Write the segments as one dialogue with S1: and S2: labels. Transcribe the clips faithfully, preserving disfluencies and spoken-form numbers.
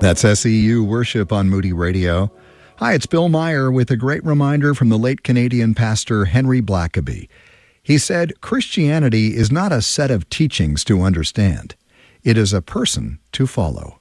S1: That's S E U Worship on Moody Radio. Hi, it's Bill Meyer with a great reminder from the late Canadian pastor Henry Blackaby. He said, Christianity is not a set of teachings to understand. It is a person to follow.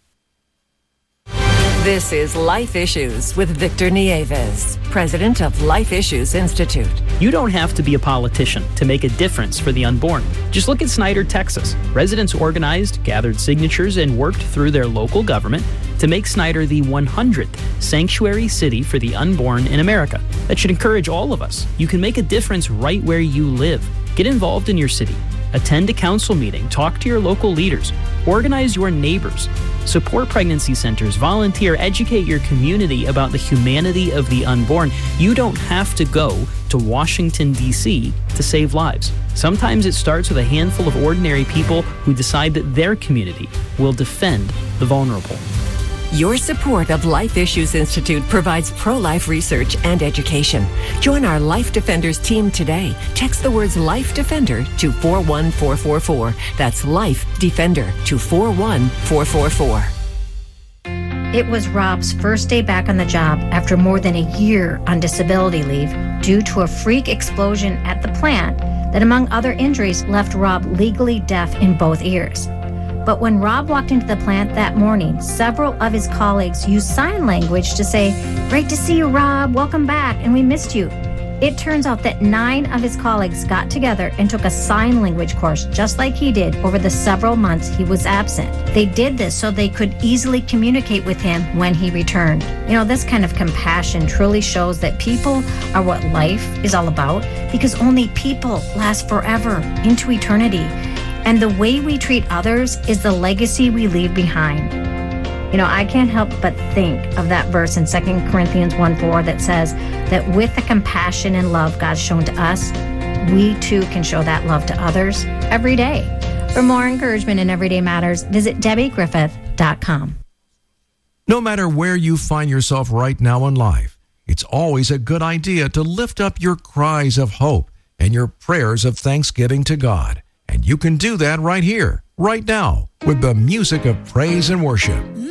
S2: This is Life Issues with Victor Nieves, president of Life Issues Institute.
S3: You don't have to be a politician to make a difference for the unborn. Just look at Snyder, Texas. Residents organized, gathered signatures, and worked through their local government to make Snyder the one hundredth sanctuary city for the unborn in America. That should encourage all of us. You can make a difference right where you live. Get involved in your city. Attend a council meeting. Talk to your local leaders. Organize your neighbors. Support pregnancy centers. Volunteer. Educate your community about the humanity of the unborn. You don't have to go to Washington, D C to save lives. Sometimes it starts with a handful of ordinary people who decide that their community will defend the vulnerable.
S2: Your support of Life Issues Institute provides pro-life research and education. Join our Life Defenders team today. Text the words Life Defender to four one four four four. That's Life Defender to four one four four four.
S4: It was Rob's first day back on the job after more than a year on disability leave due to a freak explosion at the plant that, among other injuries, left Rob legally deaf in both ears. But when Rob walked into the plant that morning, several of his colleagues used sign language to say, "Great to see you, Rob. Welcome back, and we missed you." It turns out that nine of his colleagues got together and took a sign language course just like he did over the several months he was absent. They did this so they could easily communicate with him when he returned. You know, this kind of compassion truly shows that people are what life is all about, because only people last forever into eternity. And the way we treat others is the legacy we leave behind. You know, I can't help but think of that verse in Second Corinthians one four that says that with the compassion and love God's shown to us, we too can show that love to others every day. For more encouragement in Everyday Matters, visit Debbie Griffith dot com.
S5: No matter where you find yourself right now in life, it's always a good idea to lift up your cries of hope and your prayers of thanksgiving to God. And you can do that right here, right now, with the music of praise and worship.